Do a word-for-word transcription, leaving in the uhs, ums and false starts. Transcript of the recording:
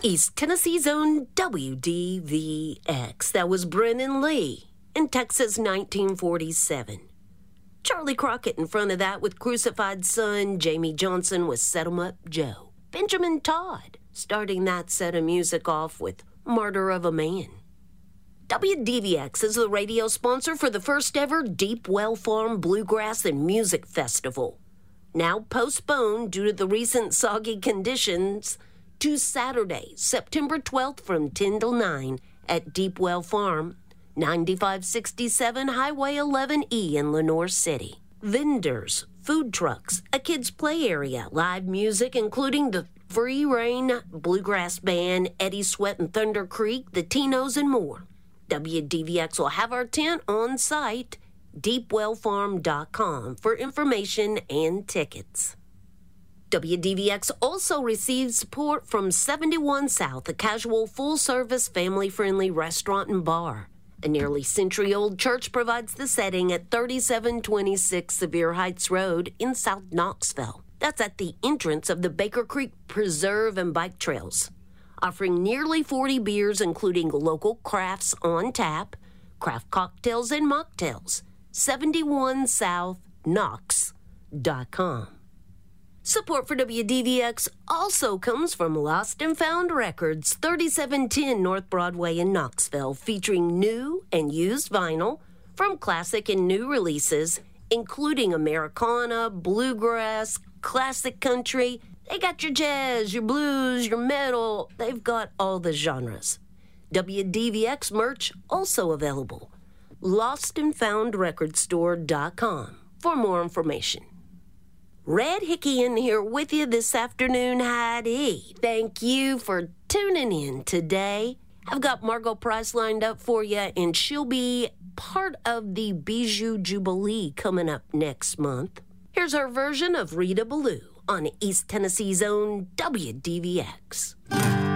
East Tennessee's own W D V X. That was Brennan Lee in Texas nineteen forty-seven. Charlie Crockett in front of that with Crucified Son. Jamie Johnson with Set 'em Up Joe. Benjamin Todd starting that set of music off with Martyr of a Man. W D V X is the radio sponsor for the first ever Deep Well Farm Bluegrass and Music Festival. Now postponed due to the recent soggy conditions to Saturday, September twelfth from ten till nine at Deep Well Farm, ninety-five sixty-seven Highway eleven E in Lenoir City. Vendors, food trucks, a kids' play area, live music including the Free Reign Bluegrass Band, Eddie Sweat and Thunder Creek, the Tinos, and more. W D V X will have our tent on site, deep well farm dot com, for information and tickets. W D V X also receives support from seventy-one South, a casual, full-service, family-friendly restaurant and bar. A nearly century-old church provides the setting at thirty-seven twenty-six Sevier Heights Road in South Knoxville. That's at the entrance of the Baker Creek Preserve and Bike Trails. Offering nearly forty beers, including local crafts on tap, craft cocktails and mocktails. seventy-one south knox dot com. Support for W D V X also comes from Lost and Found Records, thirty-seven ten North Broadway in Knoxville, featuring new and used vinyl from classic and new releases, including Americana, bluegrass, classic country. They got your jazz, your blues, your metal. They've got all the genres. W D V X merch also available. lost and found record store dot com for more information. Red Hickey in here with you this afternoon, Heidi. Thank you for tuning in today. I've got Margot Price lined up for you, and she'll be part of the Bijou Jubilee coming up next month. Here's her version of Rita Ballou on East Tennessee's own W D V X.